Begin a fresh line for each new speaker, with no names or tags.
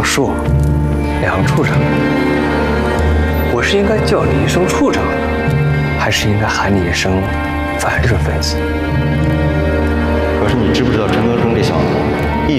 杨树，梁处长，我是应该叫你一声处长呢，还是应该喊你一声反日分子？
可是你知不知道陈德生这小子一